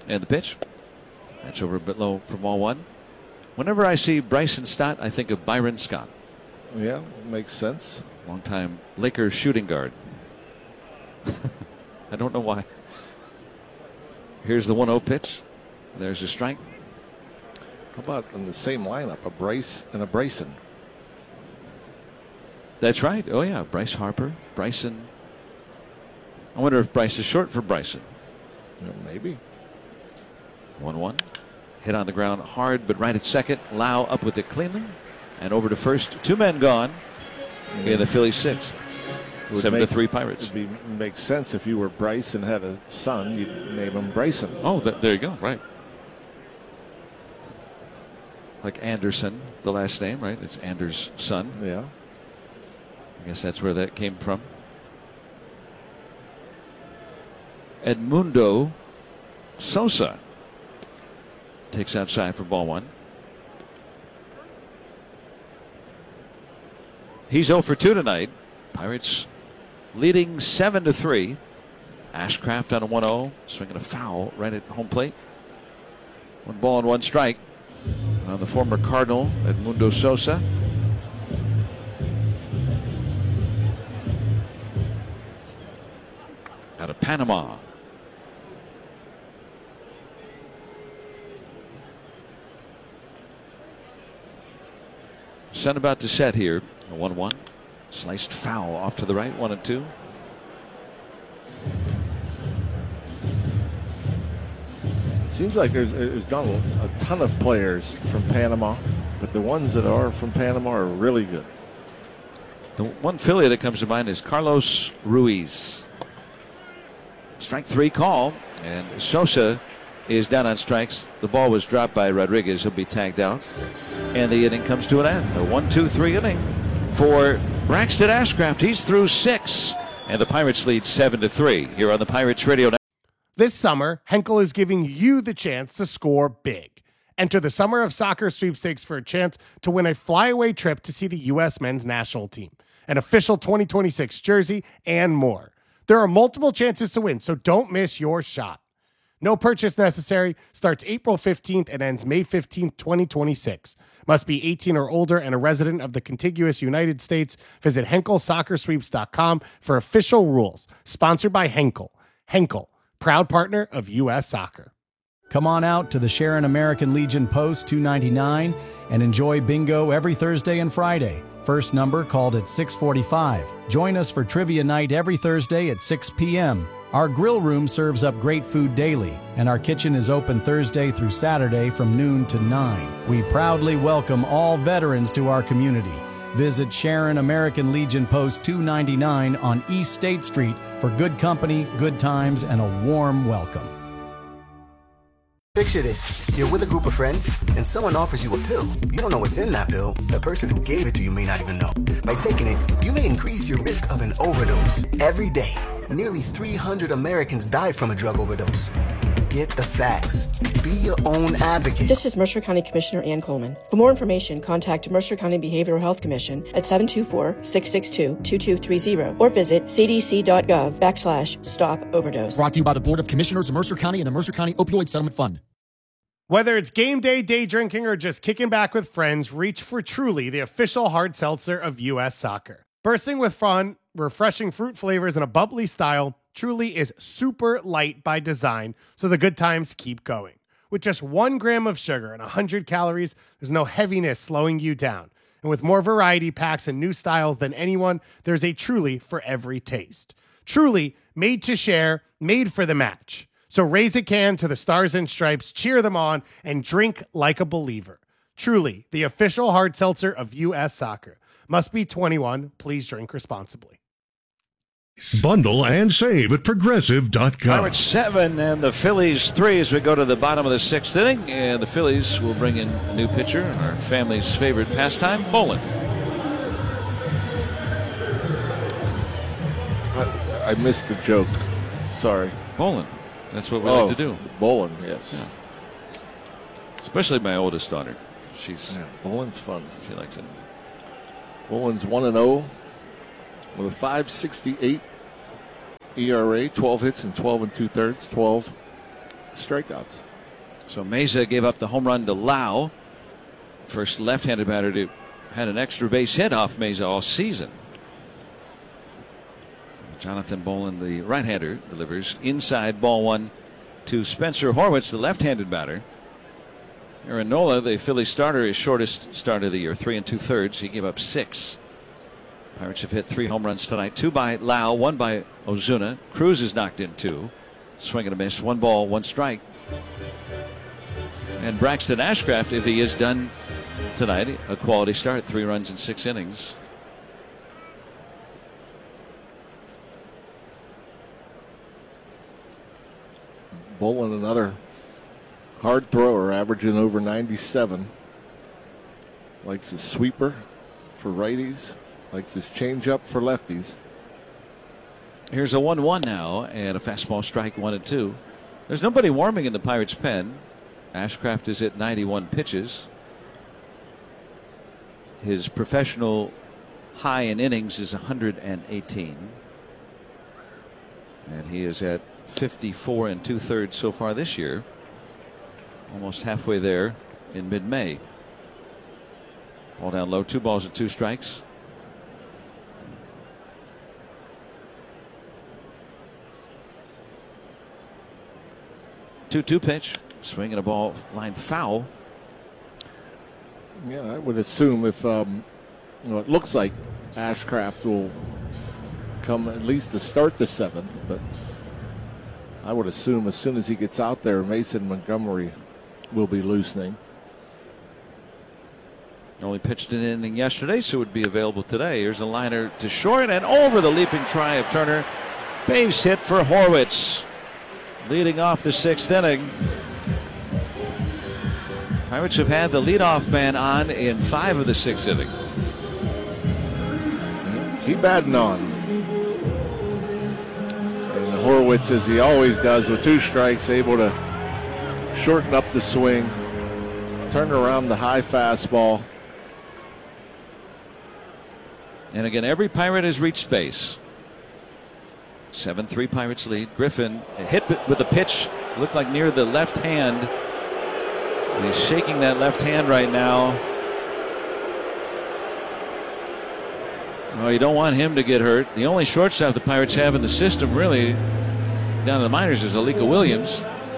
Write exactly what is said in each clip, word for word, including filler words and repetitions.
And the pitch. That's over a bit low for ball one. Whenever I see Bryson Stott, I think of Byron Scott. Yeah, makes sense. Longtime Lakers shooting guard. I don't know why. Here's the one oh pitch. There's a strike. How about in the same lineup, a Bryce and a Bryson? That's right. Oh, yeah. Bryce Harper, Bryson. I wonder if Bryce is short for Bryson. Yeah, maybe. one one. Hit on the ground hard, but right at second. Lau up with it cleanly. And over to first. Two men gone. Mm. In the Phillies sixth. Seven make, to three Pirates. It would make sense if you were Bryce and had a son, you'd name him Bryson. Oh, th- there you go. Right. Like Anderson, the last name, right? It's Anders' son. Yeah. I guess that's where that came from. Edmundo Sosa takes outside for ball one. He's oh for two tonight. Pirates leading seven to three. Ashcraft on a one oh, swinging a foul right at home plate. One ball and one strike on the former Cardinal, Edmundo Sosa. Out of Panama. Sun about to set here. A one one. Sliced foul off to the right. One and two. Seems like there's, there's not a ton of players from Panama, but the ones that are from Panama are really good. The one Philly that comes to mind is Carlos Ruiz. Strike three call, and Sosa is down on strikes. The ball was dropped by Rodriguez. He'll be tagged out, and the inning comes to an end. A one two three inning for Braxton Ashcraft. He's through six, and the Pirates lead seven to three here on the Pirates Radio Network. This summer, Henkel is giving you the chance to score big. Enter the Summer of Soccer sweepstakes for a chance to win a flyaway trip to see the U S men's national team, an official twenty twenty-six jersey, and more. There are multiple chances to win, so don't miss your shot. No purchase necessary. Starts April fifteenth and ends May fifteenth, twenty twenty-six. Must be eighteen or older and a resident of the contiguous United States. Visit Henkel Soccer Sweeps dot com for official rules. Sponsored by Henkel. Henkel, proud partner of U S Soccer. Come on out to the Sharon American Legion Post two ninety-nine and enjoy bingo every Thursday and Friday. First number called at six forty-five. Join us for trivia night every Thursday at six p.m. Our grill room serves up great food daily, and our kitchen is open Thursday through Saturday from noon to nine. We proudly welcome all veterans to our community. Visit Sharon American Legion Post two ninety-nine on East State Street for good company, good times, and a warm welcome. Picture this. You're with a group of friends, and someone offers you a pill. You don't know what's in that pill. The person who gave it to you may not even know. By taking it, you may increase your risk of an overdose. Every day, nearly three hundred Americans died from a drug overdose. Get the facts. Be your own advocate. This is Mercer County Commissioner Ann Coleman. For more information, contact Mercer County Behavioral Health Commission at seven two four, six six two, two two three zero or visit cdc.gov backslash stop overdose. Brought to you by the Board of Commissioners of Mercer County and the Mercer County Opioid Settlement Fund. Whether it's game day, day drinking, or just kicking back with friends, reach for Truly, the official hard seltzer of U S Soccer. Bursting with fun, refreshing fruit flavors, and a bubbly style, Truly is super light by design, so the good times keep going. With just one gram of sugar and one hundred calories, there's no heaviness slowing you down. And with more variety packs and new styles than anyone, there's a Truly for every taste. Truly, made to share, made for the match. So raise a can to the Stars and Stripes, cheer them on, and drink like a believer. Truly, the official hard seltzer of U S Soccer. Must be twenty-one. Please drink responsibly. Bundle and save at progressive dot com. Pirates seven and the Phillies three as we go to the bottom of the sixth inning. And the Phillies will bring in a new pitcher, our family's favorite pastime, bowling. I, I missed the joke. Sorry. Bowling. That's what we oh, like to do. Bowling, yes. Yeah. Especially my oldest daughter. She's yeah, bowling's fun. She likes it. Bowling's one and oh with a five sixty-eight E R A, twelve hits and twelve and two thirds, twelve strikeouts. So Mesa gave up the home run to Lau. First left-handed batter to had an extra base hit off Mesa all season. Jonathan Bolin, the right-hander, delivers inside, ball one to Spencer Horwitz, the left-handed batter. Aaron Nola, the Philly starter, his shortest start of the year, three and two-thirds. He gave up six. Pirates have hit three home runs tonight, two by Lau, one by Ozuna. Cruz is knocked in two. Swing and a miss, one ball, one strike. And Braxton Ashcraft, if he is done tonight, a quality start, three runs in six innings. Bolin, another hard thrower, averaging over ninety-seven. Likes his sweeper for righties. Likes his changeup for lefties. Here's a one one now, and a fastball strike, one and two. There's nobody warming in the Pirates' pen. Ashcraft is at ninety-one pitches. His professional high in innings is one hundred eighteen. And he is at fifty-four and two-thirds so far this year. Almost halfway there in mid-May. Ball down low, two balls and two strikes. two two pitch. Swinging a ball line foul. Yeah, I would assume if um, you know, it looks like Ashcraft will come at least to start the seventh, but I would assume as soon as he gets out there, Mason Montgomery will be loosening. Only pitched an inning yesterday, so would be available today. Here's a liner to short and over the leaping try of Turner. Base hit for Horwitz, leading off the sixth inning. Pirates have had the leadoff man on in five of the six innings. Keep adding on. And Horwitz, as he always does with two strikes, able to shorten up the swing, turn around the high fastball. And again, every Pirate has reached base. seven three Pirates lead. Griffin hit with a pitch, looked like near the left hand. He's shaking that left hand right now. Oh, you don't want him to get hurt. The only shortstop the Pirates have in the system, really, down in the minors, is Alika Williams.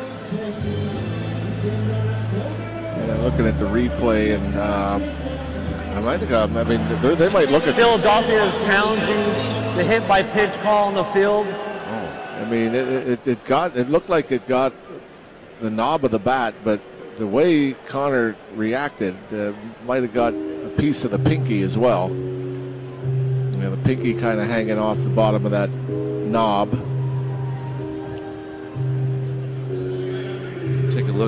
Yeah, looking at the replay, and uh, I might think, uh, I mean, they might look at Philadelphia is challenging the hit by pitch call on the field. Oh, I mean, it, it, it got, it looked like it got the knob of the bat, but the way Connor reacted uh, might have got a piece of the pinky as well. You know, the pinky kind of hanging off the bottom of that knob. Take a look.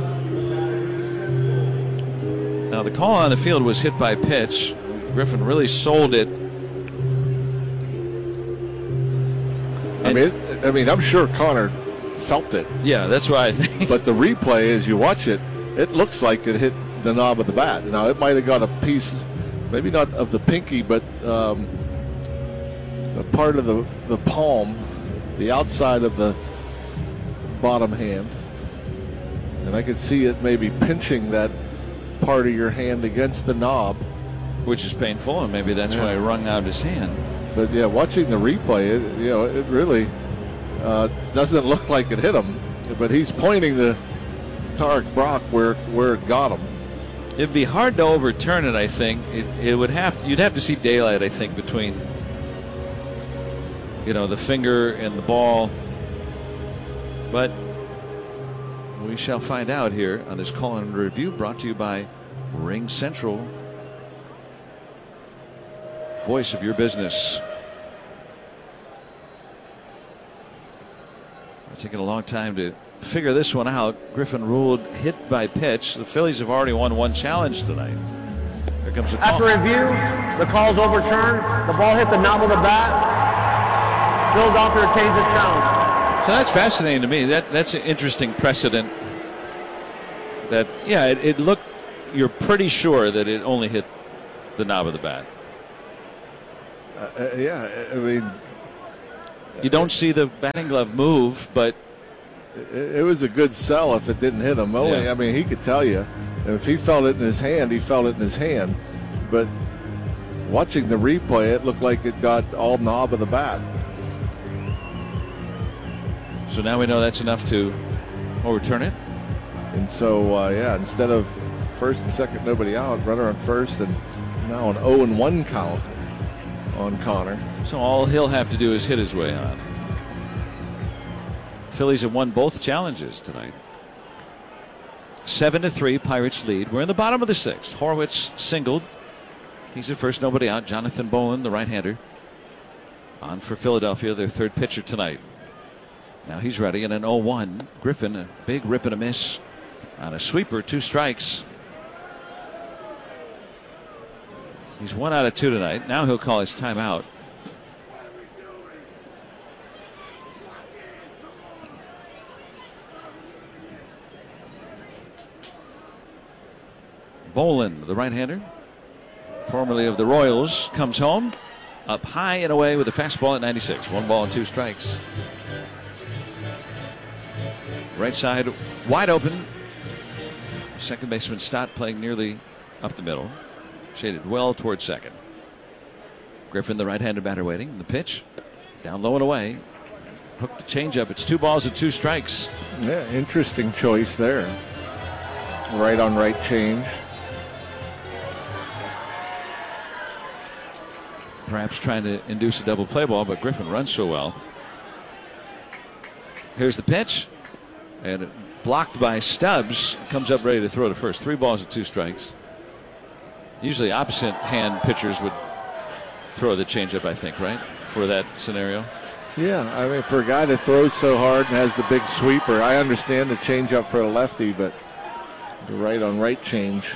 Now the call on the field was hit by pitch. Griffin really sold it. I mean, it, I mean, I'm sure Connor felt it. Yeah, that's why I think. But the replay, as you watch it, it looks like it hit the knob of the bat. Now, it might have got a piece, maybe not of the pinky, but um, a part of the, the palm, the outside of the bottom hand. And I could see it maybe pinching that part of your hand against the knob. Which is painful, and maybe that's yeah. why he wrung out his hand. But, yeah, watching the replay, it, you know, it really uh, doesn't look like it hit him. But he's pointing to Tarek Brock where where it got him. It'd be hard to overturn it, I think. It, it would have you'd have to see daylight, I think, between you know the finger and the ball. But we shall find out here on this call and review brought to you by Ring Central, voice of your business. It's taken a long time to figure this one out. Griffin ruled hit by pitch. The Phillies have already won one challenge tonight. Here comes the call. After review, the call is overturned. The ball hit the knob of the bat. Philadelphia retains its challenge. So that's fascinating to me. That that's an interesting precedent. That yeah, it, it looked. You're pretty sure that it only hit the knob of the bat. Uh, uh, yeah, I mean, you don't see the batting glove move, but it, it was a good sell if it didn't hit him. Only, Yeah. I mean, he could tell you. And if he felt it in his hand, he felt it in his hand. But watching the replay, it looked like it got all knob of the bat. So now we know that's enough to overturn it. And so, uh, yeah, instead of first and second, nobody out, runner on first, and now an oh and one count on Connor. So all he'll have to do is hit his way on. Phillies have won both challenges tonight. Seven to three, Pirates lead. We're in the bottom of the sixth. Horwitz singled. He's at first, nobody out. Jonathan Bowen, the right-hander, on for Philadelphia, their third pitcher tonight. Now he's ready, and an oh one. Griffin, a big rip and a miss on a sweeper, two strikes. He's one out of two tonight. Now he'll call his timeout. Bolin, the right-hander, formerly of the Royals, comes home up high and away with a fastball at ninety-six. One ball and two strikes. Right side wide open. Second baseman Stott playing nearly up the middle. Shaded well towards second. Griffin, the right-handed batter, waiting. The pitch down low and away. Hooked the changeup. It's two balls and two strikes. Yeah, interesting choice there. Right on right change. Perhaps trying to induce a double play ball, but Griffin runs so well. Here's the pitch. And it blocked by Stubbs. Comes up ready to throw to first. Three balls and two strikes. Usually opposite hand pitchers would throw the changeup, I think, right? For that scenario. Yeah, I mean, for a guy that throws so hard and has the big sweeper, I understand the changeup for a lefty, but the right on right change.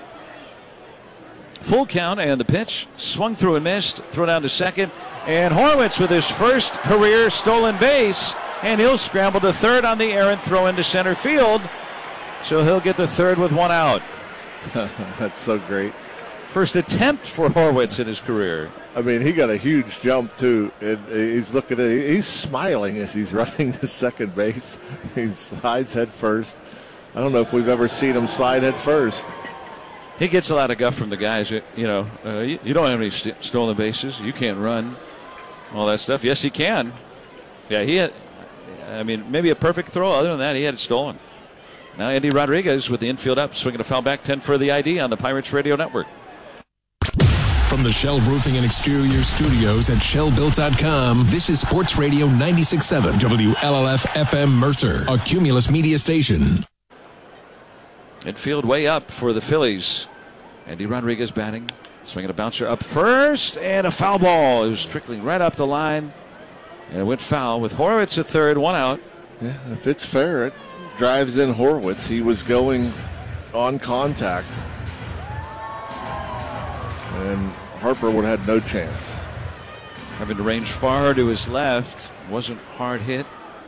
Full count, and the pitch swung through and missed. Throw down to second. And Horwitz with his first career stolen base. And he'll scramble to third on the errant throw into center field. So he'll get the third with one out. That's so great. First attempt for Horwitz in his career. I mean, he got a huge jump, too. And he's looking at it. He's smiling as he's running to second base. He slides head first. I don't know if we've ever seen him slide head first. He gets a lot of guff from the guys. You know, uh, you, you don't have any st- stolen bases. You can't run. All that stuff. Yes, he can. Yeah, he had, I mean, maybe a perfect throw. Other than that, he had it stolen. Now Andy Rodriguez with the infield up, swinging a foul back, ten for the I D on the Pirates Radio Network. From the Shell Roofing and Exterior Studios at shell built dot com, this is Sports Radio ninety-six point seven W L L F F M Mercer, a Cumulus media station. Infield way up for the Phillies. Andy Rodriguez batting, swinging a bouncer up first, and a foul ball. It was trickling right up the line, and it went foul with Horwitz at third, one out. Yeah, if it's fair, it drives in Horwitz. He was going on contact, and Harper would have had no chance. Having to range far to his left, wasn't hard hit.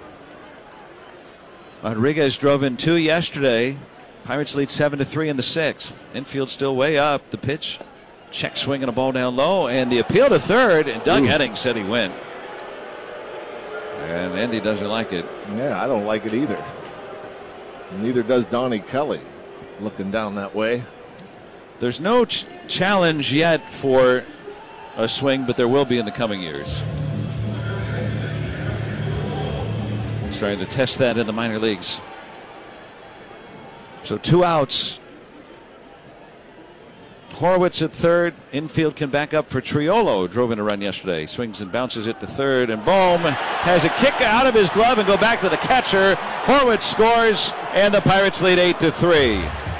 Rodriguez drove in two yesterday. Pirates lead seven to three in the sixth. Infield still way up. The pitch, check swing and a ball down low, and the appeal to third. And Doug Ooh. Eddings said he went, and Andy doesn't like it. Yeah, I don't like it either. Neither does Donnie Kelly, looking down that way. There's no ch- challenge yet for a swing, but there will be in the coming years. Starting to test that in the minor leagues. So two outs. Horwitz at third. Infield can back up for Triolo. Drove in a run yesterday. Swings and bounces it to third. And Bohm has a kick out of his glove and go back to the catcher. Horwitz scores, and the Pirates lead eight to three.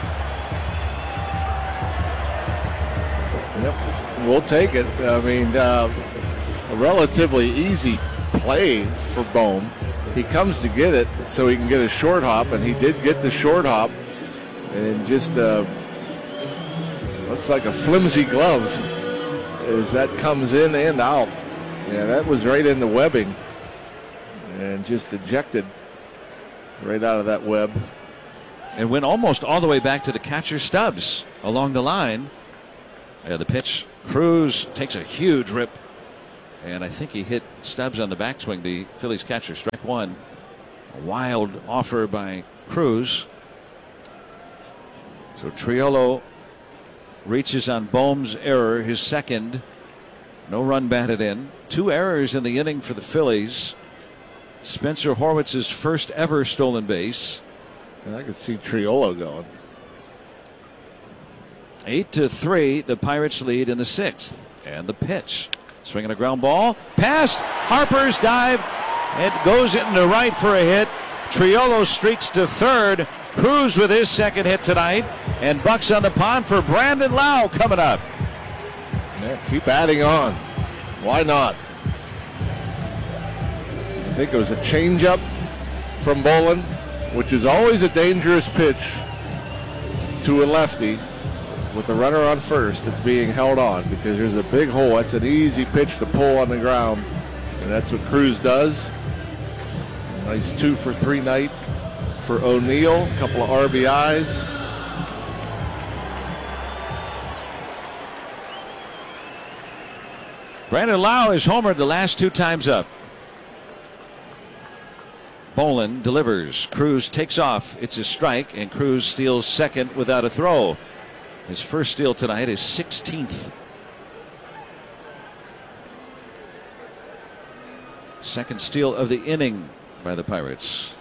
Yep, we'll take it. I mean, uh, a relatively easy play for Bohm. He comes to get it so he can get a short hop, and he did get the short hop. And just uh, looks like a flimsy glove as that comes in and out. Yeah, that was right in the webbing and just ejected right out of that web. And went almost all the way back to the catcher Stubbs along the line. Yeah, the pitch. Cruz takes a huge rip. And I think he hit Stubbs on the backswing, the Phillies catcher. Strike one. A wild offer by Cruz. So Triolo reaches on Bohm's error, his second. No run batted in. Two errors in the inning for the Phillies. Spencer Horwitz's first ever stolen base. And I could see Triolo going. Eight to three, the Pirates lead in the sixth. And the pitch. Swinging a ground ball. Past Harper's dive. It goes into right for a hit. Triolo streaks to third. Cruz with his second hit tonight. And Bucks on the pond for Brandon Lowe coming up. Yeah, keep adding on. Why not? I think it was a changeup from Bolin, which is always a dangerous pitch to a lefty with a runner on first that's being held on because there's a big hole. That's an easy pitch to pull on the ground, and that's what Cruz does. Nice two for three night for O'Neill. A couple of R B Is. Brandon Lowe is homered the last two times up. Bolin delivers. Cruz takes off. It's a strike, and Cruz steals second without a throw. His first steal tonight is sixteenth. Second steal of the inning by the Pirates.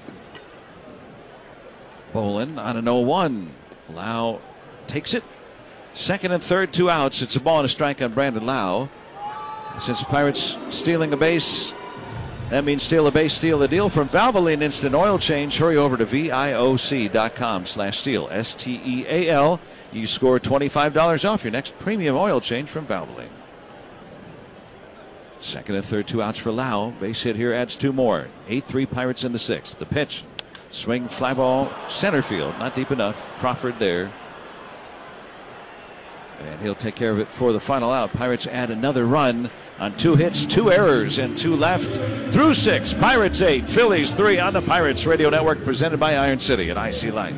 Bolin on an oh one. Lowe takes it. Second and third, two outs. It's a ball and a strike on Brandon Lowe. Since Pirates stealing a base, that means steal a base, steal a deal from Valvoline Instant Oil Change. Hurry over to V I O C dot com slash steal. S T E A L. You score twenty-five dollars off your next premium oil change from Valvoline. Second and third, two outs for Lowe. Base hit here adds two more. eight three Pirates in the sixth. The pitch. Swing, fly ball, center field. Not deep enough. Crawford there. And he'll take care of it for the final out. Pirates add another run on two hits, two errors, and two left. Through six. Pirates eight, Phillies three on the Pirates Radio Network, presented by Iron City and I C Light.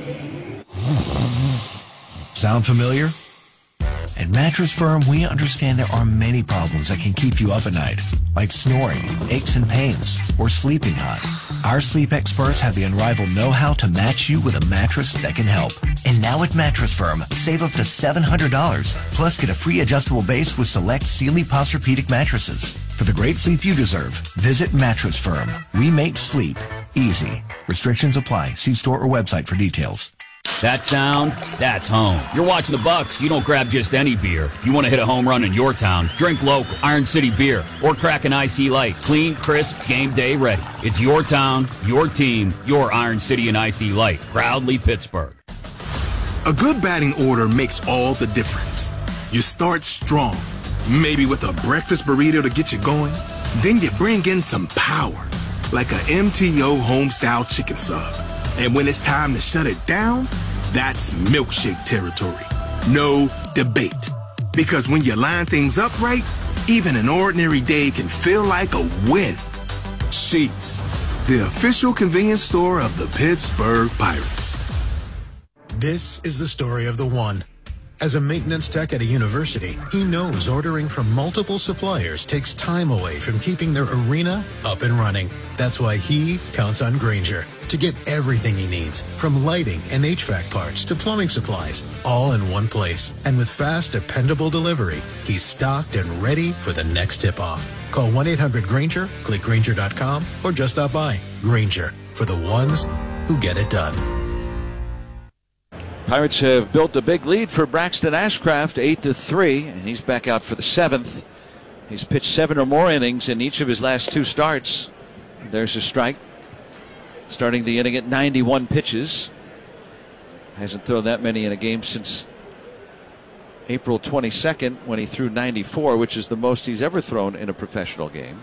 Sound familiar? At Mattress Firm, we understand there are many problems that can keep you up at night, like snoring, aches and pains, or sleeping hot. Our sleep experts have the unrivaled know-how to match you with a mattress that can help. And now at Mattress Firm, save up to seven hundred dollars, plus get a free adjustable base with select Sealy Posturepedic mattresses. For the great sleep you deserve, visit Mattress Firm. We make sleep easy. Restrictions apply. See store or website for details. That sound, that's home. You're watching the Bucks, you don't grab just any beer. If you want to hit a home run in your town, drink local, Iron City beer, or crack an I C Light. Clean, crisp, game day ready. It's your town, your team, your Iron City and I C Light. Proudly Pittsburgh. A good batting order makes all the difference. You start strong, maybe with a breakfast burrito to get you going. Then you bring in some power, like a M T O home-style chicken sub. And when it's time to shut it down, that's milkshake territory. No debate. Because when you line things up right, even an ordinary day can feel like a win. Sheetz, the official convenience store of the Pittsburgh Pirates. This is the story of the one. As a maintenance tech at a university, he knows ordering from multiple suppliers takes time away from keeping their arena up and running. That's why he counts on Grainger to get everything he needs, from lighting and H V A C parts to plumbing supplies, all in one place. And with fast, dependable delivery, he's stocked and ready for the next tip-off. Call one eight hundred Grainger, click Grainger dot com, or just stop by. Grainger, for the ones who get it done. Pirates have built a big lead for Braxton Ashcraft, eight to three, and he's back out for the seventh. He's pitched seven or more innings in each of his last two starts. There's a strike. Starting the inning at ninety-one pitches. Hasn't thrown that many in a game since April twenty-second when he threw ninety-four, which is the most he's ever thrown in a professional game.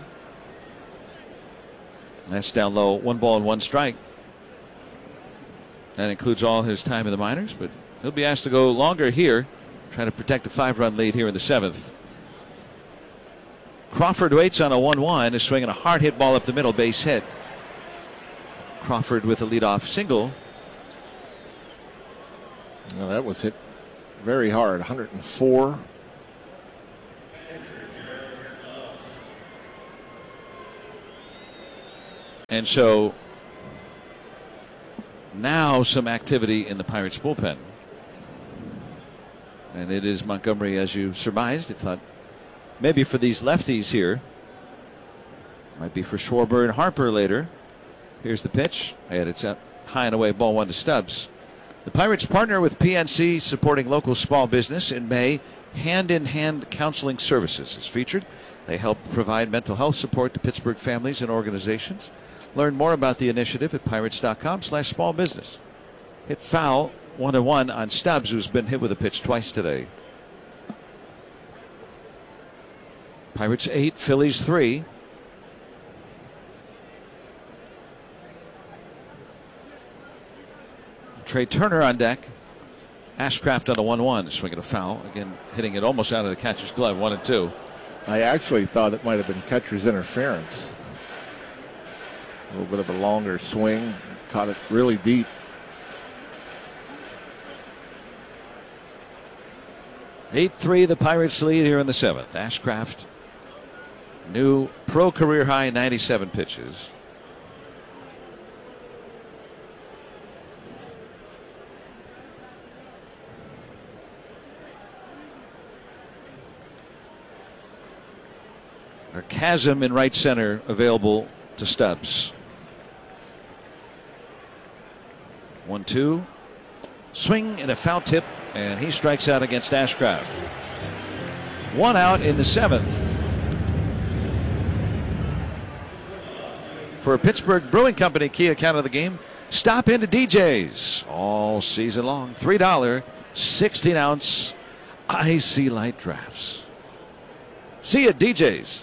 That's down low, one ball and one strike. That includes all his time in the minors, but he'll be asked to go longer here, trying to protect a five-run lead here in the seventh. Crawford waits on a one one, is swinging a hard hit ball up the middle, base hit. Crawford with a leadoff single. Well, that was hit very hard, one hundred four. And so now some activity in the Pirates bullpen. And it is Montgomery, as you surmised. It thought maybe for these lefties here. Might be for Schwarber and Harper later. Here's the pitch. And it's up high and away, ball one to Stubbs. The Pirates partner with P N C, supporting local small business. In May, Hand in Hand Counseling Services is featured. They help provide mental health support to Pittsburgh families and organizations. Learn more about the initiative at pirates.com slash small business. Hit foul, one and one on Stubbs, who's been hit with a pitch twice today. Pirates eight, Phillies three. Trey Turner on deck. Ashcraft on a one one, swinging a foul. Again, hitting it almost out of the catcher's glove, one and two. I actually thought it might have been catcher's interference. A little bit of a longer swing, caught it really deep. eight three, the Pirates lead here in the seventh. Ashcraft, new pro career high, ninety-seven pitches. A chasm in right center available to Stubbs. one two. Swing and a foul tip, and he strikes out against Ashcraft. One out in the seventh. For a Pittsburgh Brewing Company key account of the game, stop into D J's all season long. three dollars, sixteen ounce icy light drafts. See you at D J's.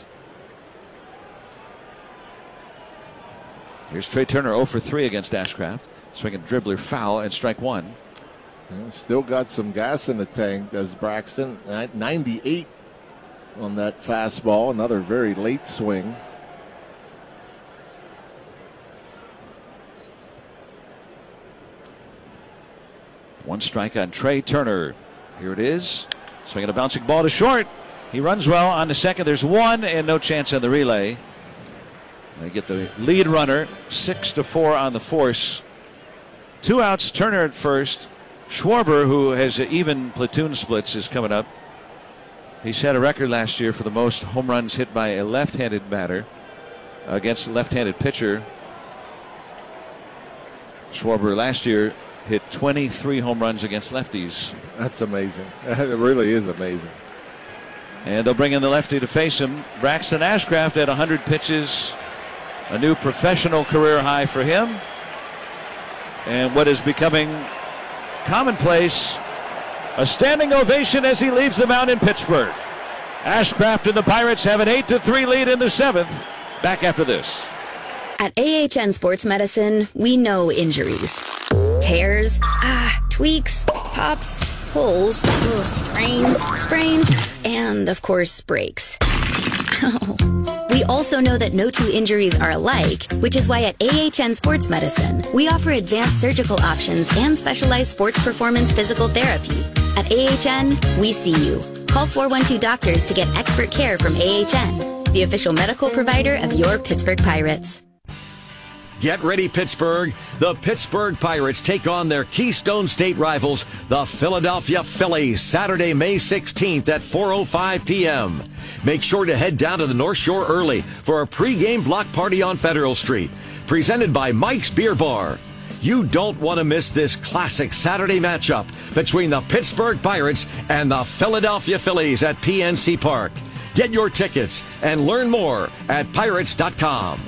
Here's Trey Turner, oh for three against Ashcraft. Swinging dribbler foul and strike one. Yeah, still got some gas in the tank, does Braxton. ninety-eight on that fastball. Another very late swing. One strike on Trey Turner. Here it is. Swinging a bouncing ball to short. He runs well on the second. There's one and no chance on the relay. They get the lead runner, six to four on the force. Two outs, Turner at first. Schwarber, who has even platoon splits, is coming up. He set a record last year for the most home runs hit by a left-handed batter against a left-handed pitcher. Schwarber last year hit twenty-three home runs against lefties. That's amazing. It really is amazing. And they'll bring in the lefty to face him. Braxton Ashcraft at one hundred pitches. A new professional career high for him. And what is becoming commonplace, a standing ovation as he leaves the mound in Pittsburgh. Ashcraft and the Pirates have an eight to three lead in the seventh. Back after this. At A H N Sports Medicine, we know injuries. Tears, ah, tweaks, pops, pulls, ugh, strains, sprains, and of course, breaks. Ow. We also know that no two injuries are alike, which is why at A H N Sports Medicine, we offer advanced surgical options and specialized sports performance physical therapy. At A H N, we see you. Call four one two doctors to get expert care from A H N, the official medical provider of your Pittsburgh Pirates. Get ready, Pittsburgh. The Pittsburgh Pirates take on their Keystone State rivals, the Philadelphia Phillies, Saturday, May sixteenth at four oh five p.m. Make sure to head down to the North Shore early for a pregame block party on Federal Street, presented by Mike's Beer Bar. You don't want to miss this classic Saturday matchup between the Pittsburgh Pirates and the Philadelphia Phillies at P N C Park. Get your tickets and learn more at pirates dot com.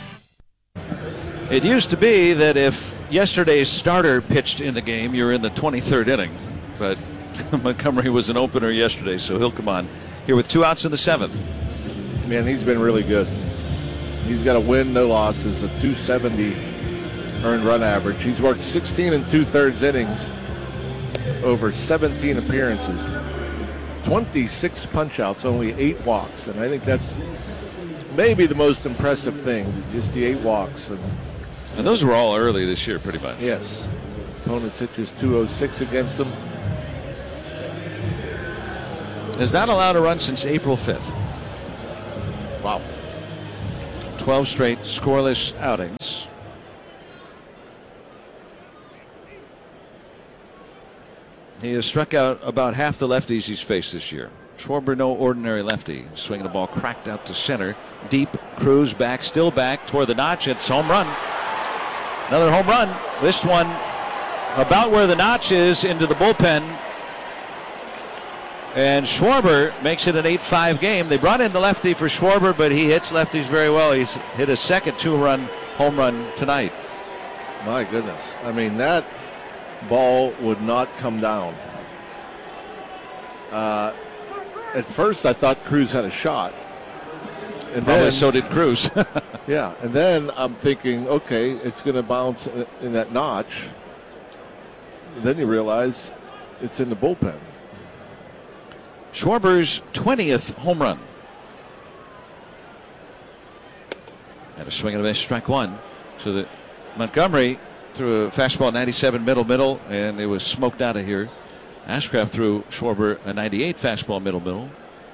It used to be that if yesterday's starter pitched in the game, you're in the twenty-third inning. But Montgomery was an opener yesterday, so he'll come on here with two outs in the seventh. Man, he's been really good. He's got a win, no losses, a two seventy earned run average. He's worked sixteen and two-thirds innings over seventeen appearances. twenty-six punch-outs, only eight walks. And I think that's maybe the most impressive thing, just the eight walks. And, and those were all early this year, pretty much. Yes. Opponent pitches two oh six against him. Has not allowed a run since April fifth. Wow. twelve straight scoreless outings. He has struck out about half the lefties he's faced this year. Schwarber, no ordinary lefty. Swinging the ball cracked out to center. Deep. Cruz back, still back toward the notch. It's home run. Another home run. This one about where the notch is into the bullpen. And Schwarber makes it an eight five game. They brought in the lefty for Schwarber, but he hits lefties very well. He's hit a second two-run home run tonight. My goodness. I mean, that ball would not come down. Uh, at first, I thought Cruz had a shot. And Probably then, so did Cruz. yeah, and then I'm thinking, okay, it's going to bounce in, in that notch. And then you realize it's in the bullpen. Schwarber's twentieth home run. And a swing and a miss, strike one. So that Montgomery threw a fastball ninety-seven middle middle, and it was smoked out of here. Ashcraft threw Schwarber a ninety-eight fastball middle middle,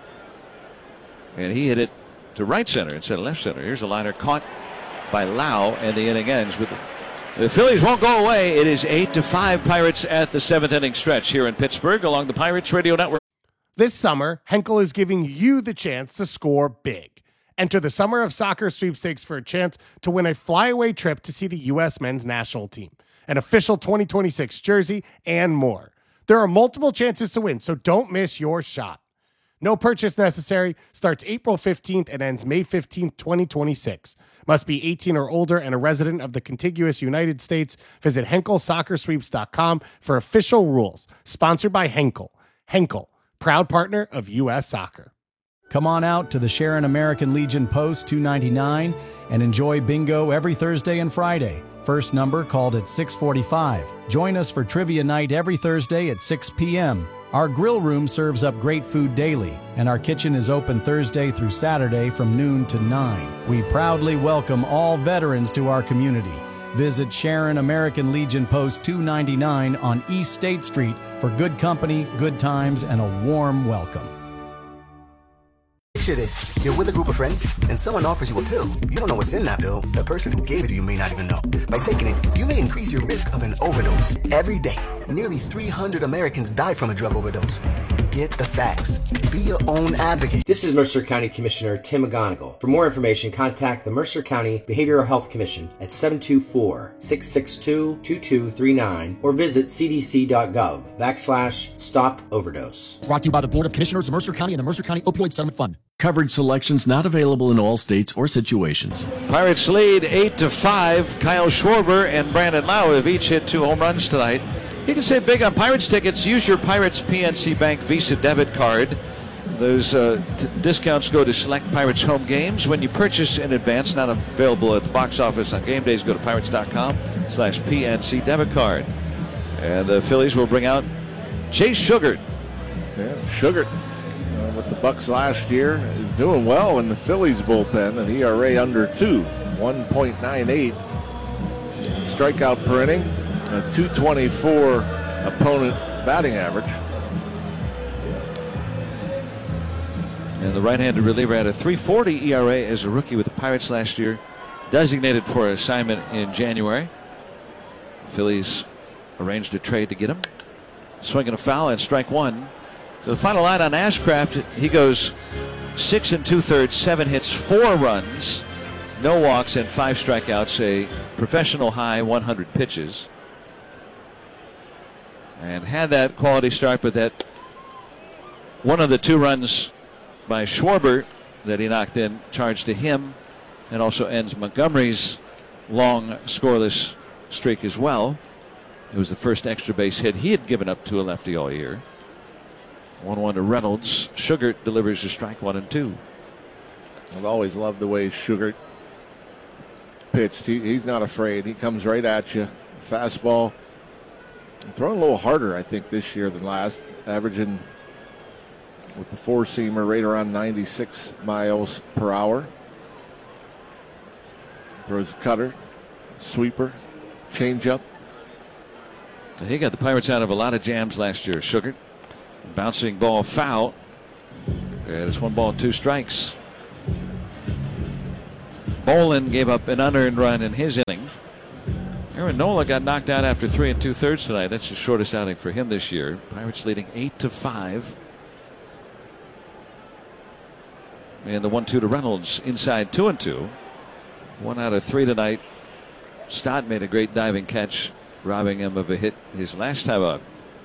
and he hit it to right center instead of left center. Here's a liner caught by Lau, and the inning ends with the Phillies won't go away. It is eight to five Pirates at the seventh inning stretch here in Pittsburgh along the Pirates Radio Network. This summer, Henkel is giving you the chance to score big. Enter the Summer of Soccer sweepstakes for a chance to win a flyaway trip to see the U S men's national team, an official twenty twenty-six jersey, and more. There are multiple chances to win, so don't miss your shot. No purchase necessary. Starts April fifteenth and ends May fifteenth, twenty twenty-six. Must be eighteen or older and a resident of the contiguous United States. Visit Henkel Soccer Sweeps dot com for official rules. Sponsored by Henkel. Henkel, proud partner of U S Soccer. Come on out to the Sharon American Legion Post two ninety-nine and enjoy bingo every Thursday and Friday. First number called at six forty-five. Join us for trivia night every Thursday at six p.m. Our grill room serves up great food daily, and our kitchen is open Thursday through Saturday from noon to nine. We proudly welcome all veterans to our community. Visit Sharon American Legion Post two ninety-nine on East State Street for good company, good times, and a warm welcome. Picture this. You're with a group of friends, and someone offers you a pill. You don't know what's in that pill. The person who gave it to you may not even know. By taking it, you may increase your risk of an overdose. Every day, nearly three hundred Americans die from a drug overdose. Get the facts. Be your own advocate. This is Mercer County Commissioner Tim McGonigal. For more information, contact the Mercer County Behavioral Health Commission at seven two four, six six two, two two three nine or visit c d c dot gov backslash stop overdose. Brought to you by the Board of Commissioners of Mercer County and the Mercer County Opioid Settlement Fund. Coverage selections not available in all states or situations. Pirates lead eight to five. Kyle Schwarber and Brandon Lau have each hit two home runs tonight. You can save big on Pirates tickets. Use your Pirates P N C Bank Visa debit card. Those uh, t- discounts go to select Pirates home games. When you purchase in advance, not available at the box office on game days, go to pirates dot com slash P N C debit card. And the Phillies will bring out Chase Sugar. Yeah, Sugar. Uh, with the Bucks last year, is doing well in the Phillies bullpen, an E R A under two, one point nine eight strikeout per inning, a two twenty-four opponent batting average. And the right-handed reliever had a three forty E R A as a rookie with the Pirates last year, designated for assignment in January. The Phillies arranged a trade to get him. Swinging a foul and strike one. So the final line on Ashcraft, he goes six and two-thirds, seven hits, four runs, no walks, and five strikeouts, a professional high one hundred pitches. And had that quality start, but that one of the two runs by Schwarber that he knocked in charged to him, and also ends Montgomery's long scoreless streak as well. It was the first extra base hit he had given up to a lefty all year. one one to Reynolds. Sugar delivers a strike one and two. I've always loved the way Sugar pitched. He, he's not afraid. He comes right at you. Fastball. Throwing a little harder, I think, this year than last. Averaging with the four-seamer right around ninety-six miles per hour. Throws a cutter, sweeper, changeup. He got the Pirates out of a lot of jams last year. Sugar. Bouncing ball foul. And it's one ball, two strikes. Bolin gave up an unearned run in his inning. Aaron Nola got knocked out after three and two thirds tonight. That's the shortest outing for him this year. Pirates leading eight to five. And the one two to Reynolds inside two and two. One out of three tonight. Stott made a great diving catch, robbing him of a hit his last time up.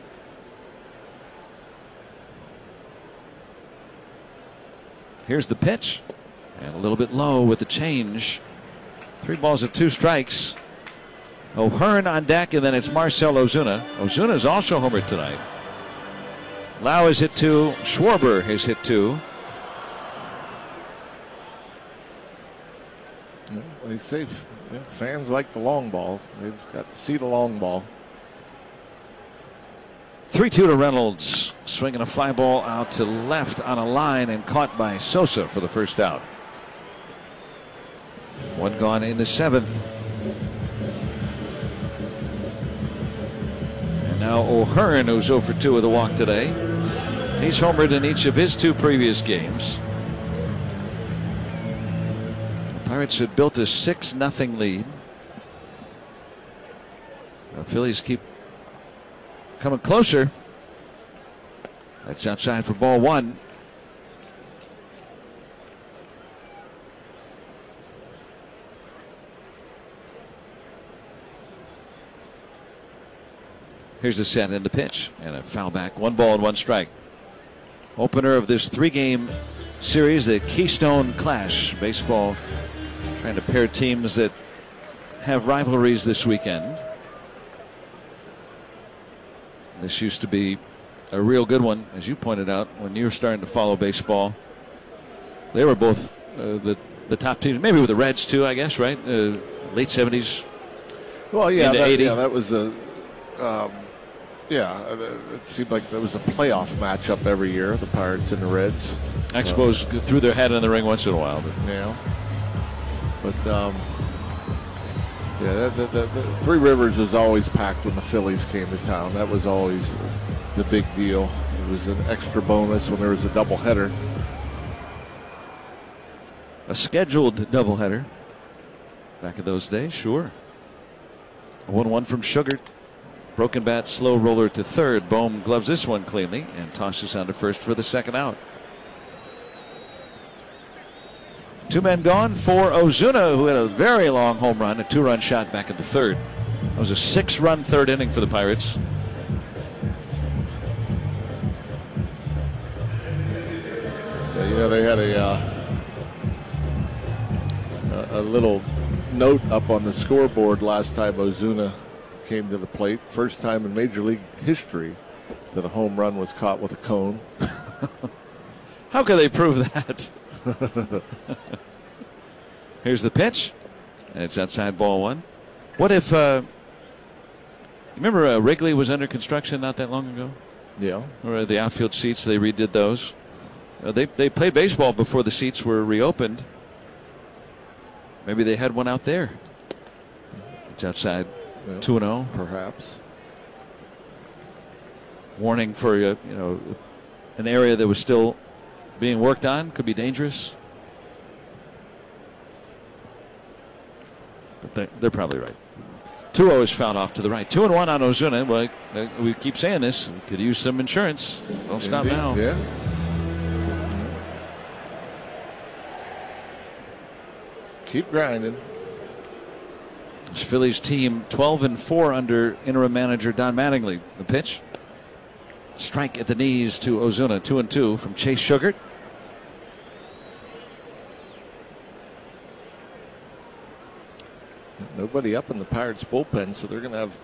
Here's the pitch. And a little bit low with the change. Three balls and two strikes. O'Hearn on deck, and then it's Marcell Ozuna. Ozuna's also homered tonight. Lau has hit two. Schwarber has hit two. They say fans like the long ball. They've got to see the long ball. three two to Reynolds. Swinging a fly ball out to left on a line and caught by Sosa for the first out. One gone in the seventh. And now O'Hearn, who's oh for two with a walk today. He's homered in each of his two previous games. The Pirates had built a six nothing lead. The Phillies keep coming closer. That's outside for ball one. Here's the set and the pitch, and a foul back. One ball and one strike. Opener of this three-game series, the Keystone Clash. Baseball trying to pair teams that have rivalries this weekend. This used to be a real good one, as you pointed out, when you were starting to follow baseball. They were both uh, the the top teams, maybe with the Reds too, I guess, right? Uh, late seventies. Well, yeah, into that, eighty. yeah, that was a. Um, yeah, it seemed like there was a playoff matchup every year. The Pirates and the Reds. Expos uh, threw their hat in the ring once in a while, but yeah. But um, yeah, the, the, the, the Three Rivers was always packed when the Phillies came to town. That was always the big deal. It was an extra bonus when there was a doubleheader. A scheduled doubleheader back in those days, sure. one one from Sugar. Broken bat, slow roller to third. Bohm gloves this one cleanly and tosses on to first for the second out. Two men gone for Ozuna, who had a very long home run, a two-run shot back in the third. It was a six-run third inning for the Pirates. Yeah, you know, they had a uh, a, a little note up on the scoreboard last time Ozuna came to the plate. First time in Major League history that a home run was caught with a cone. How can they prove that? Here's the pitch, and it's outside ball one. What if, uh, remember uh, Wrigley was under construction not that long ago? Yeah. Or the outfield seats, they redid those. Uh, they, they played baseball before the seats were reopened. Maybe they had one out there. It's outside. Yeah, two and oh, perhaps. Warning for uh, you know an area that was still being worked on, could be dangerous. But they, they're probably right. two oh is fouled off to the right. Two and one on Ozuna. Well, uh, we keep saying this. We could use some insurance. Don't stop Indeed. now. Yeah. Keep grinding. This Phillies team twelve and four under interim manager Don Mattingly. The pitch. Strike at the knees to Ozuna. Two and two from Chase Sugart. Nobody up in the Pirates bullpen, so they're going to have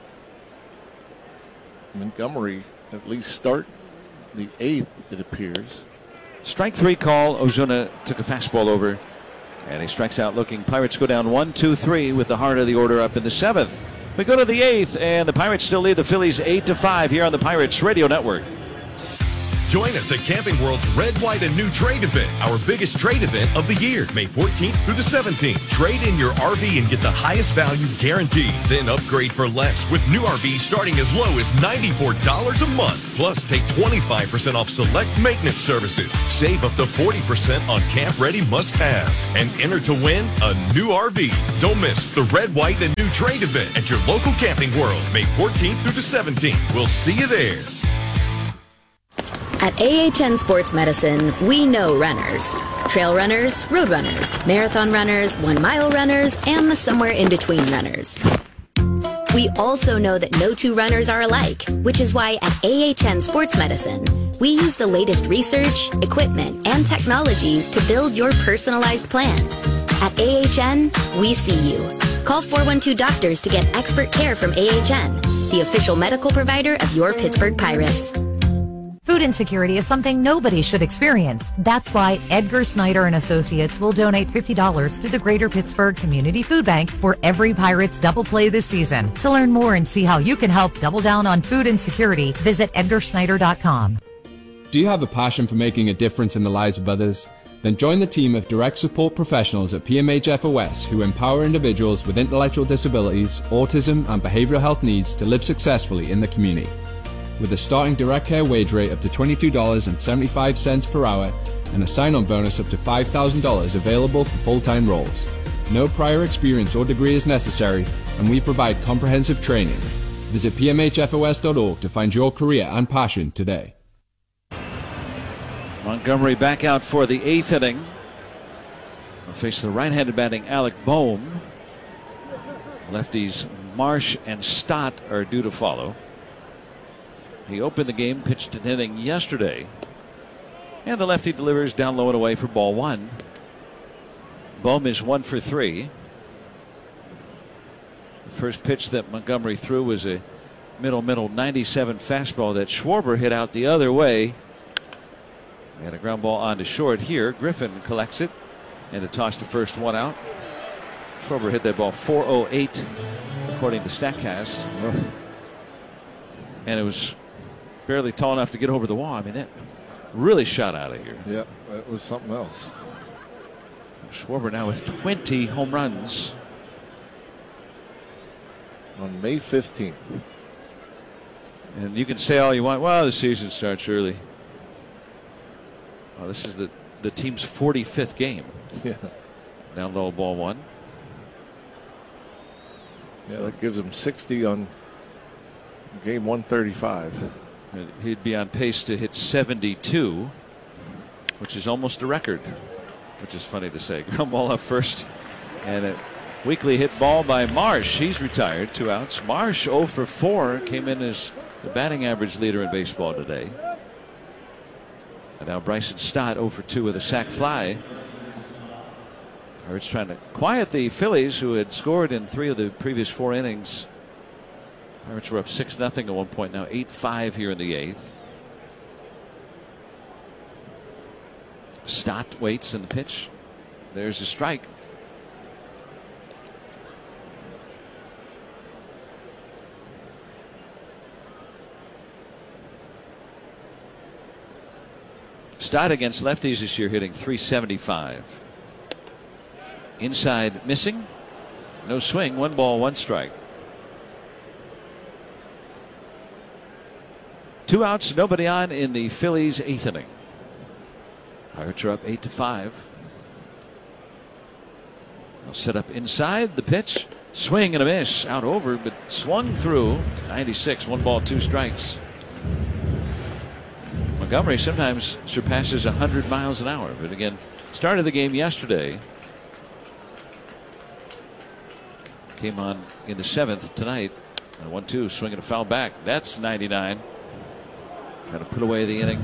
Montgomery at least start the eighth, it appears. Strike three call. Ozuna took a fastball over. And he strikes out looking. Pirates go down one, two, three with the heart of the order up in the seventh. We go to the eighth, and the Pirates still lead the Phillies eight to five here on the Pirates Radio Network. Join us at Camping World's Red, White, and New Trade event, our biggest trade event of the year, May fourteenth through the seventeenth. Trade in your R V and get the highest value guaranteed. Then upgrade for less with new R Vs starting as low as ninety-four dollars a month. Plus, take twenty-five percent off select maintenance services. Save up to forty percent on camp-ready must-haves. And enter to win a new R V. Don't miss the Red, White, and New Trade event at your local Camping World, May fourteenth through the seventeenth. We'll see you there. At A H N Sports Medicine, we know runners. Trail runners, road runners, marathon runners, one-mile runners, and the somewhere-in-between runners. We also know that no two runners are alike, which is why at A H N Sports Medicine, we use the latest research, equipment, and technologies to build your personalized plan. At A H N, we see you. Call four one two Doctors to get expert care from A H N, the official medical provider of your Pittsburgh Pirates. Food insecurity is something nobody should experience. That's why Edgar Snyder and Associates will donate fifty dollars to the Greater Pittsburgh Community Food Bank for every Pirates double play this season. To learn more and see how you can help double down on food insecurity, visit edgar snyder dot com. Do you have a passion for making a difference in the lives of others? Then join the team of direct support professionals at P M H F O S who empower individuals with intellectual disabilities, autism, and behavioral health needs to live successfully in the community. With a starting direct care wage rate up to twenty-two dollars and seventy-five cents per hour and a sign-on bonus up to five thousand dollars available for full-time roles. No prior experience or degree is necessary, and we provide comprehensive training. Visit P M H F O S dot org to find your career and passion today. Montgomery back out for the eighth inning. We'll face the right-handed batting Alec Bohm. Lefties Marsh and Stott are due to follow. He opened the game, pitched an inning yesterday. And the lefty delivers down low and away for ball one. Bohm is one for three. The first pitch that Montgomery threw was a middle middle ninety-seven fastball that Schwarber hit out the other way. And a ground ball onto short here. Griffin collects it and a toss to first, one out. Schwarber hit that ball four oh eight according to StatCast. And it was barely tall enough to get over the wall. I mean, it really shot out of here. Yep, it was something else. Schwarber now with twenty home runs. On May fifteenth. And you can say all you want, well, the season starts early. Well, this is the, the team's forty-fifth game. Yeah. Down low, ball one. Yeah, that gives him sixty on game one thirty-five. And he'd be on pace to hit seventy-two, which is almost a record, which is funny to say. Ground ball up first, and a weakly hit ball by Marsh. He's retired, two outs. Marsh oh for four, came in as the batting average leader in baseball today. And now Bryson Stott oh for two with a sac fly. Pirates trying to quiet the Phillies, who had scored in three of the previous four innings. Pirates were up six nothing at one point, now eight five here in the eighth. Stott waits in the pitch. There's a strike. Stott against lefties this year hitting three seventy-five. Inside missing. No swing. One ball, one strike. Two outs, nobody on in the Phillies' eighth inning. Pirates are up eight to five. They'll set up inside the pitch. Swing and a miss. Out over, but swung through. ninety-six. One ball, two strikes. Montgomery sometimes surpasses one hundred miles an hour. But again, started the game yesterday. Came on in the seventh tonight. one two, swinging a foul back. That's ninety-nine. Got to put away the inning.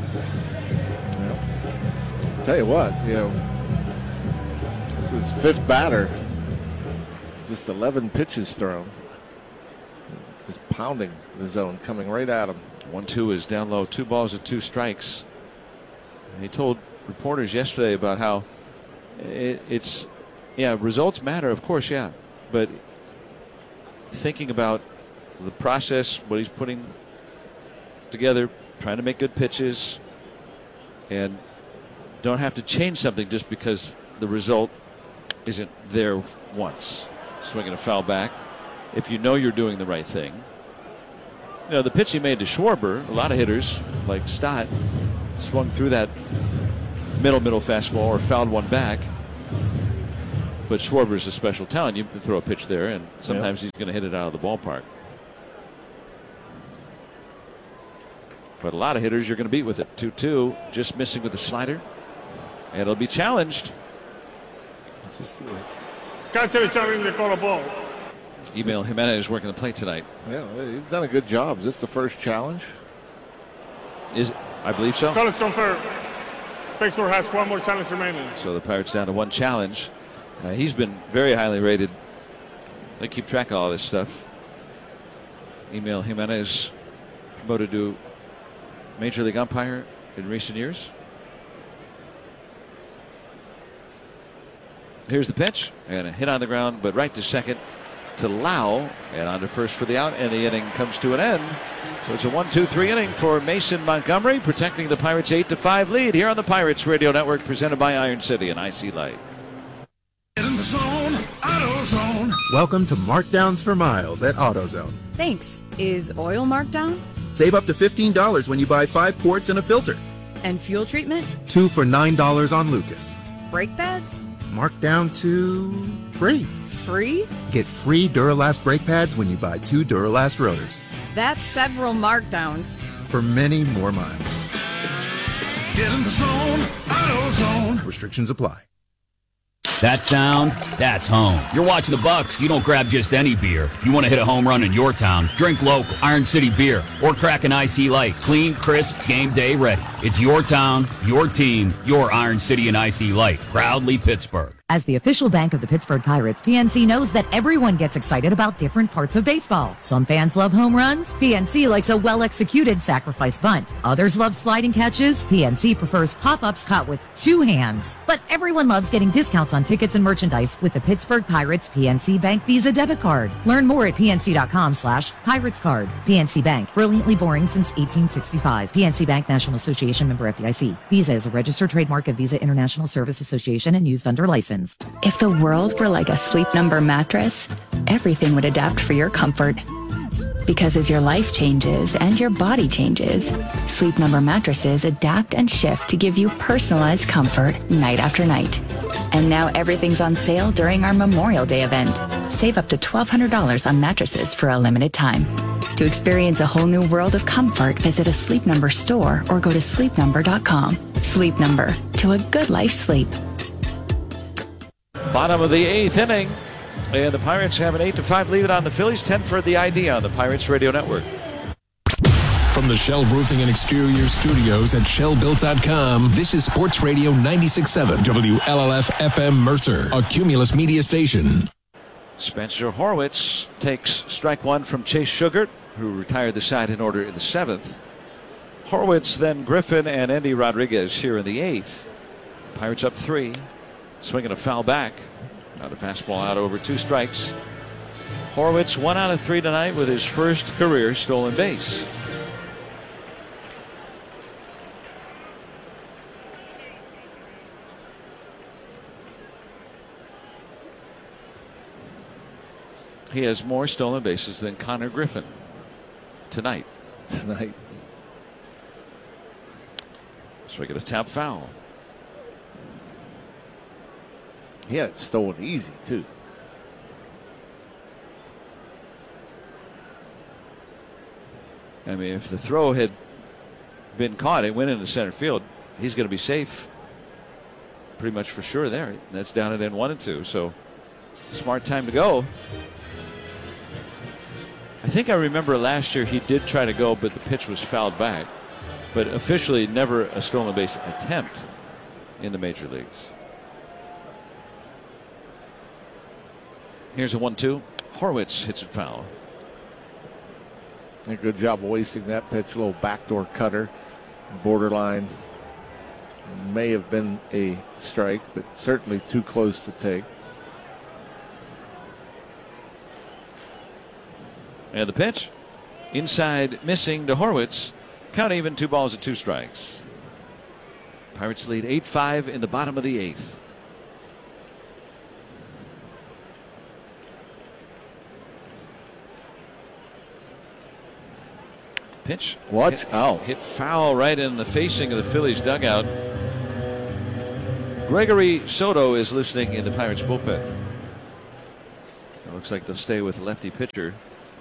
Yep. Tell you what, you know, this is fifth batter. Just eleven pitches thrown. Just pounding the zone, coming right at him. one two is down low, two balls and two strikes. And he told reporters yesterday about how it, it's, yeah, results matter, of course, yeah. But thinking about the process, what he's putting together, trying to make good pitches, and don't have to change something just because the result isn't there once. Swinging a foul back. If you know you're doing the right thing. You know, the pitch he made to Schwarber, a lot of hitters like Stott swung through that middle, middle fastball or fouled one back. But Schwarber's a special talent. You can throw a pitch there, and sometimes yeah. he's going to hit it out of the ballpark. But a lot of hitters you're going to beat with it. two two, just missing with the slider. And it'll be challenged. Catcher challenge the call a ball. Emil Jimenez working the plate tonight. Yeah, he's done a good job. Is this the first challenge? Is I believe so. Call is confirmed. Pittsburgh has one more challenge remaining. So the Pirates down to one challenge. Uh, he's been very highly rated. They keep track of all this stuff. Emil Jimenez promoted to Major League umpire in recent years. Here's the pitch and a hit on the ground, but right to second to Lau, and on to first for the out, and the inning comes to an end. So it's a one two three inning for Mason Montgomery, protecting the Pirates' eight to five lead here on the Pirates Radio Network, presented by Iron City and I C Light. Get in the zone, AutoZone. Welcome to Markdowns for Miles at AutoZone. Thanks. Is oil marked down? Save up to fifteen dollars when you buy five quarts and a filter. And fuel treatment? Two for nine dollars on Lucas. Brake pads? Marked down to free. Free? Get free Duralast brake pads when you buy two Duralast rotors. That's several markdowns. For many more miles. Get in the zone, AutoZone. Restrictions apply. That sound, that's home. You're watching the Bucks, you don't grab just any beer. If you want to hit a home run in your town, drink local, Iron City beer, or crack an I C Light. Clean, crisp, game day ready. It's your town, your team, your Iron City and I C Light. Proudly Pittsburgh. As the official bank of the Pittsburgh Pirates, P N C knows that everyone gets excited about different parts of baseball. Some fans love home runs. P N C likes a well-executed sacrifice bunt. Others love sliding catches. P N C prefers pop-ups caught with two hands. But everyone loves getting discounts on tickets and merchandise with the Pittsburgh Pirates P N C Bank Visa debit card. Learn more at pnc.com slash Pirates card. P N C Bank, brilliantly boring since eighteen sixty-five. P N C Bank National Association member F D I C. Visa is a registered trademark of Visa International Service Association and used under license. If the world were like a Sleep Number mattress, everything would adapt for your comfort. Because as your life changes and your body changes, Sleep Number mattresses adapt and shift to give you personalized comfort night after night. And now everything's on sale during our Memorial Day event. Save up to twelve hundred dollars on mattresses for a limited time. To experience a whole new world of comfort, visit a Sleep Number store or go to sleep number dot com. Sleep Number, to a good life sleep. Bottom of the eighth inning, and the Pirates have an eight to five lead on the Phillies. ten for the idea on the Pirates Radio Network. From the Shell Roofing and Exterior Studios at shell built dot com, this is Sports Radio ninety-six point seven W L L F F M Mercer, a Cumulus media station. Spencer Horwitz takes strike one from Chase Sugart, who retired the side in order in the seventh. Horwitz, then Griffin, and Andy Rodriguez here in the eighth. Pirates up three. Swinging a foul back. Now the fastball out over two strikes. Horwitz one out of three tonight with his first career stolen base. He has more stolen bases than Connor Griffin tonight. Tonight. Swinging a tap foul. He had it stolen easy, too. I mean, if the throw had been caught, it went into center field, he's going to be safe pretty much for sure there. And that's down at N one and two, so smart time to go. I think I remember last year he did try to go, but the pitch was fouled back. But officially never a stolen base attempt in the major leagues. Here's a one two. Horwitz hits it foul. A good job of wasting that pitch. A little backdoor cutter. Borderline. May have been a strike, but certainly too close to take. And the pitch. Inside, missing to Horwitz. Count even, two balls and two strikes. Pirates lead eight five in the bottom of the eighth. Pitch. Watch hit, out. Hit foul right in the facing of the Phillies dugout. Gregory Soto is listening in the Pirates bullpen. It looks like they'll stay with lefty pitcher.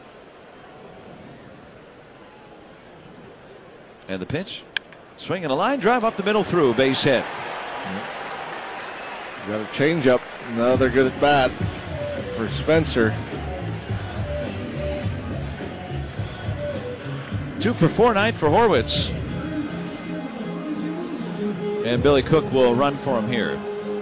And the pitch. Swing and a line drive up the middle through. Base hit. Got a change up. Now they're good at bat for Spencer. Two for four night for Horwitz. And Billy Cook will run for him here.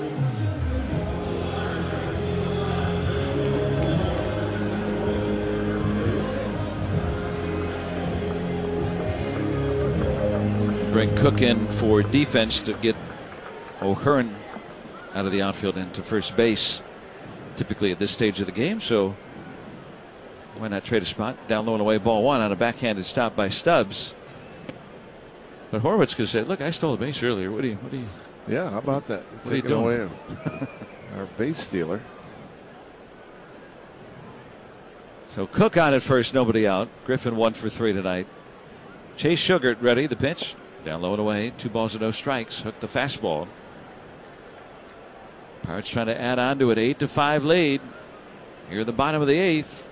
Bring Cook in for defense to get O'Hearn out of the outfield into first base, typically at this stage of the game. So why not trade a spot? Down low and away, ball one on a backhanded stop by Stubbs. But Horwitz could say, "Look, I stole a base earlier. What do you? What do you?" Yeah, how about that? What are you Taking doing? away our base stealer. So Cook on at first, nobody out. Griffin one for three tonight. Chase Sugart ready. The pitch down low and away. Two balls and no strikes. Hooked the fastball. Pirates trying to add on to it. Eight to five lead. Here at the bottom of the eighth.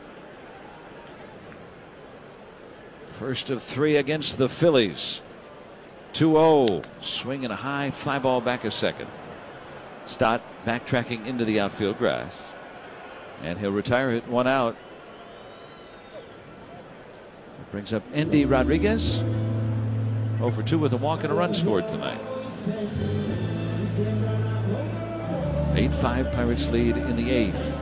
First of three against the Phillies. two oh. Swing and a high fly ball back a second. Stott backtracking into the outfield grass. And he'll retire it one out. Brings up Endy Rodriguez. oh for two with a walk and a run scored tonight. eight five Pirates lead in the eighth.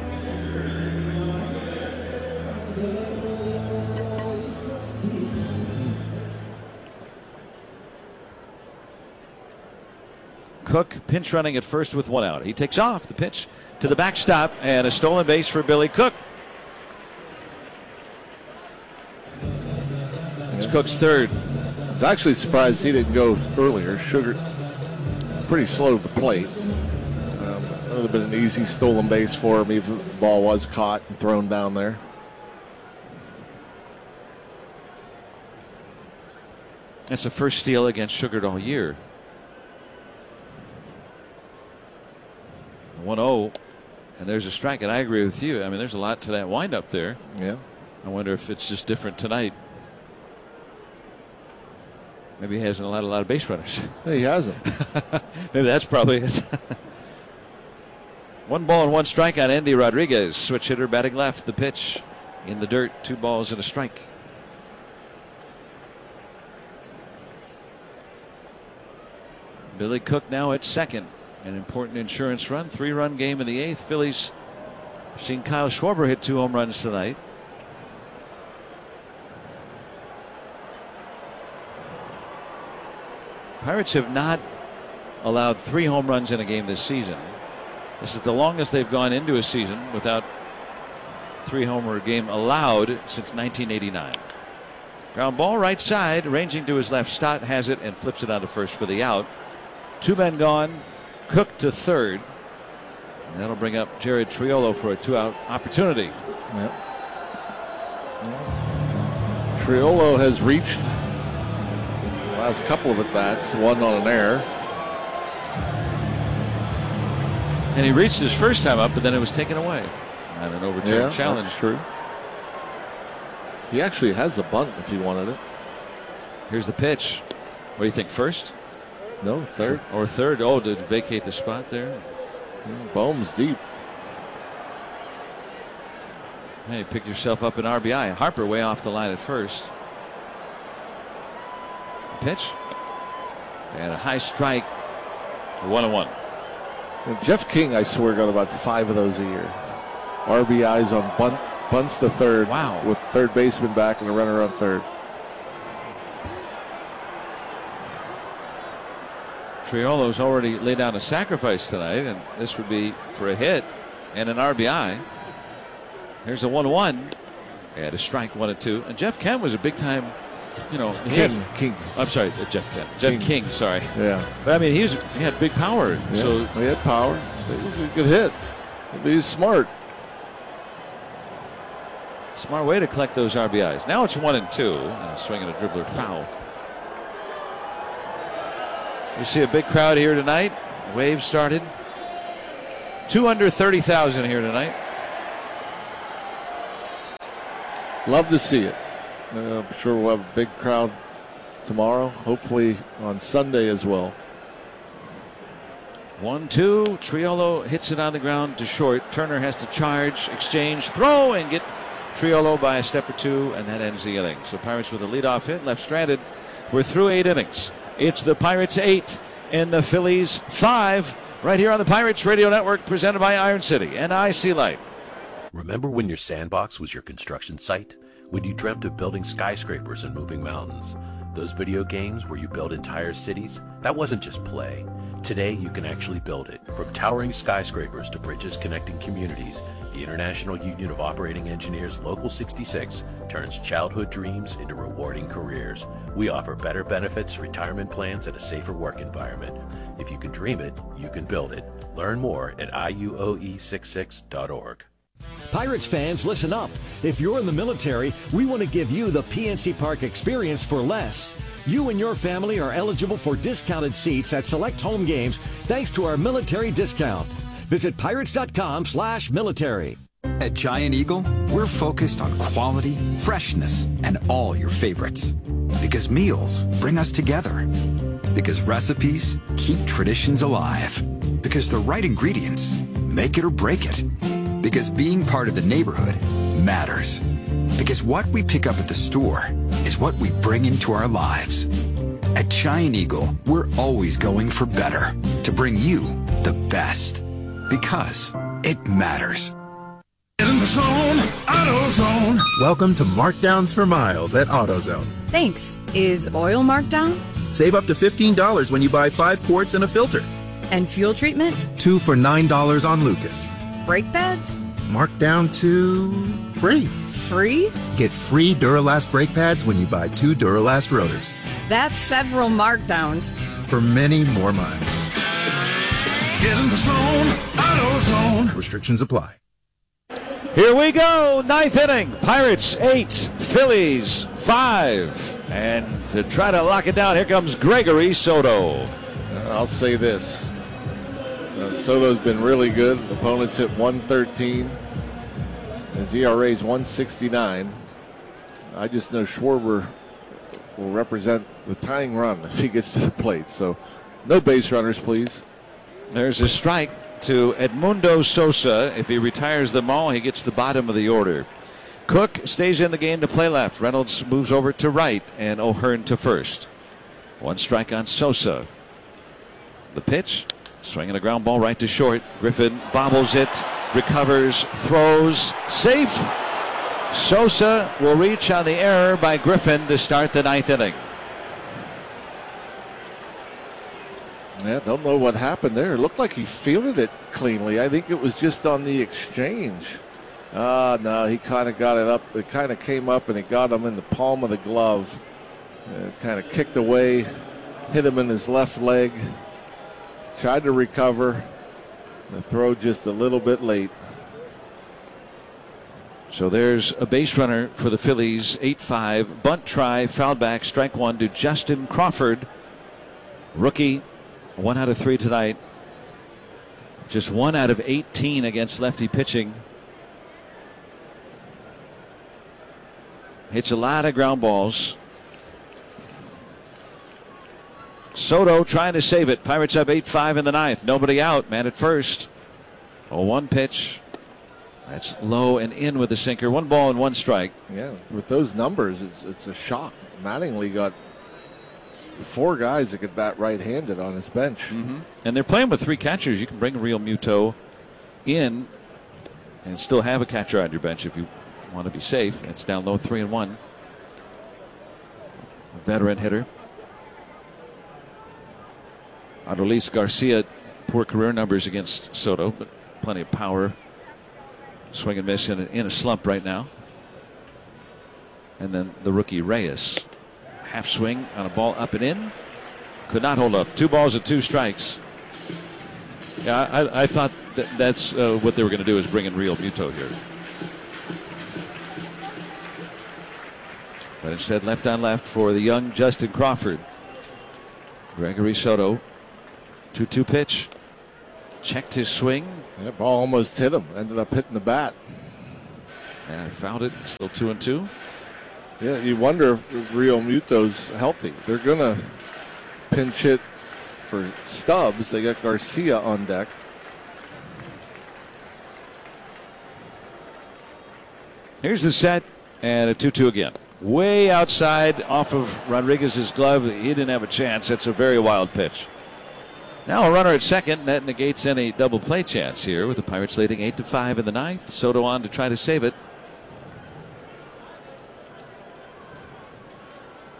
Cook pinch running at first with one out. He takes off. The pitch to the backstop and a stolen base for Billy Cook. It's Cook's third. I was actually surprised he didn't go earlier. Sugar pretty slow to the plate. Um, that would have been an easy stolen base for him if the ball was caught and thrown down there. That's the first steal against Sugart all year. one oh, and there's a strike, and I agree with you. I mean, there's a lot to that windup there. Yeah. I wonder if it's just different tonight. Maybe he hasn't allowed a lot of base runners. He hasn't. Maybe that's probably it. One ball and one strike on Endy Rodriguez. Switch hitter batting left. The pitch in the dirt. Two balls and a strike. Billy Cook now at second. An important insurance run. Three run game in the eighth. Phillies have seen Kyle Schwarber hit two home runs tonight. Pirates have not allowed three home runs in a game this season. This is the longest they've gone into a season without three homer game allowed since nineteen eighty-nine. Ground ball right side, ranging to his left. Stott has it and flips it out to first for the out. Two men gone. Cook to third. And that'll bring up Jared Triolo for a two-out opportunity. Yep. Triolo has reached the last couple of at-bats, one on an error. And he reached his first time up, but then it was taken away on an overturned Yeah, challenge. that's true. He actually has a bunt if he wanted it. Here's the pitch. What do you think, first? No, third. Or third. Oh, to vacate the spot there. Bohm's deep. Hey, pick yourself up an R B I. Harper way off the line at first. Pitch. And a high strike. One and one. And Jeff King, I swear, got about five of those a year. R B Is on bunt, bunts to third. Wow. With third baseman back and a runner on third. Triolo's already laid down a sacrifice tonight, and this would be for a hit and an R B I. Here's a one one and a strike, one and two. And Jeff Kent was a big time you know, he King. had- King. I'm sorry, uh, Jeff King. Jeff King. King. sorry. Yeah. But I mean, he's he had big power. Yeah, So he had power. He was a good hit. He was smart. smart way to collect those R B Is. Now it's one and two. And a swing and a dribbler foul. You see a big crowd here tonight. Wave started. Two under thirty thousand here tonight. Love to see it. Uh, I'm sure we'll have a big crowd tomorrow. Hopefully on Sunday as well. One, two. Triolo hits it on the ground to short. Turner has to charge, exchange, throw, and get Triolo by a step or two, and that ends the inning. So Pirates with a leadoff hit, left stranded. We're through eight innings. It's the Pirates eight and the Phillies five, right here on the Pirates Radio Network, presented by Iron City and I C Light. Remember when your sandbox was your construction site? When you dreamt of building skyscrapers and moving mountains? Those video games where you build entire cities? That wasn't just play. Today you can actually build it. From towering skyscrapers to bridges connecting communities, the International Union of Operating Engineers Local sixty-six turns childhood dreams into rewarding careers. We offer better benefits, retirement plans, and a safer work environment. If you can dream it, you can build it. Learn more at I U O E sixty-six dot org. Pirates fans, listen up. If you're in the military, we want to give you the P N C Park experience for less. You and your family are eligible for discounted seats at select home games thanks to our military discount. Visit pirates.com slash military. At Giant Eagle, we're focused on quality, freshness, and all your favorites. Because meals bring us together. Because recipes keep traditions alive. Because the right ingredients make it or break it. Because being part of the neighborhood matters. Because what we pick up at the store is what we bring into our lives. At Giant Eagle, we're always going for better to bring you the best. Because it matters. Get in the zone, AutoZone. Welcome to Markdowns for Miles at AutoZone. Thanks. Is oil marked down? Save up to fifteen dollars when you buy five quarts and a filter. And fuel treatment? Two for nine dollars on Lucas. Brake pads? Marked down to free. Free? Get free Duralast brake pads when you buy two Duralast rotors. That's several markdowns. For many more miles. Get in the zone, AutoZone. Restrictions apply. Here we go, ninth inning. Pirates eight, Phillies five. And to try to lock it down, here comes Gregory Soto. I'll say this. Uh, Soto's been really good. Opponents hit one thirteen. His E R A is one sixty-nine. I just know Schwarber will represent the tying run if he gets to the plate. So no base runners, please. There's a strike to Edmundo Sosa. If he retires them all, he gets the bottom of the order. Cook stays in the game to play left. Reynolds moves over to right, and O'Hearn to first. One strike on Sosa. The pitch, swinging a ground ball right to short. Griffin bobbles it, recovers, throws, safe. Sosa will reach on the error by Griffin to start the ninth inning. Yeah, don't know what happened there. It looked like he fielded it cleanly. I think it was just on the exchange. Ah, uh, no, he kind of got it up. It kind of came up and it got him in the palm of the glove. It kind of kicked away, hit him in his left leg. Tried to recover. The throw just a little bit late. So there's a base runner for the Phillies. eight five. Bunt try. Foul back. Strike one to Justin Crawford. Rookie. One out of three tonight. Just one out of eighteen against lefty pitching. Hits a lot of ground balls. Soto trying to save it. Pirates up eight five in the ninth. Nobody out. Man at first. Oh, one pitch. That's low and in with the sinker. One ball and one strike. Yeah, with those numbers, it's, it's a shock. Mattingly got four guys that could bat right-handed on his bench. Mm-hmm. And they're playing with three catchers. You can bring Real Muto in and still have a catcher on your bench if you want to be safe. It's down low, three and one. A veteran hitter. Adolis Garcia, poor career numbers against Soto, but plenty of power. Swing and miss in a, in a slump right now. And then the rookie Reyes. half swing on a ball up and in. Could not hold up. Two balls and two strikes. Yeah, I, I thought that that's uh, what they were going to do, is bring in Real Muto here. But instead, left on left for the young Justin Crawford. Gregory Soto, two two pitch. Checked his swing. That ball almost hit him. Ended up hitting the bat. And fouled it. Still two and two. Yeah, you wonder if Real Muto's healthy. They're going to pinch hit for Stubbs. They got Garcia on deck. Here's the set, and a two two again. Way outside off of Rodriguez's glove. He didn't have a chance. That's a very wild pitch. Now a runner at second. That negates any double play chance here, with the Pirates leading eight to five in the ninth. Soto on to try to save it.